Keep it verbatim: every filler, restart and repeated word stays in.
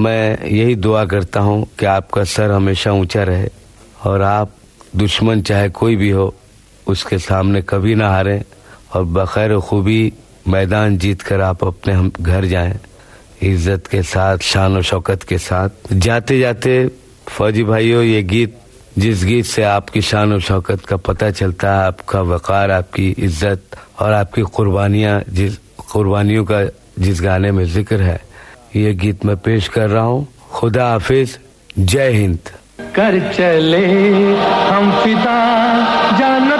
मैं यही दुआ करता हूँ कि आपका सर हमेशा ऊंचा रहे और आप दुश्मन चाहे कोई भी हो उसके सामने कभी ना हारें और बखैर खूबी मैदान जीत कर आप अपने हम घर जाएं इज्जत के साथ, शान और शौकत के साथ। जाते जाते फौजी भाइयों, ये गीत जिस गीत से आपकी शान और शौकत का पता चलता है, आपका वकार, आपकी इज्जत और आपकी कुर्बानियां, जिस कुर्बानियों का जिस गाने में जिक्र है, ये गीत मैं पेश कर रहा हूँ। खुदा हाफिज, जय हिंद। कर चले हम फिदा जान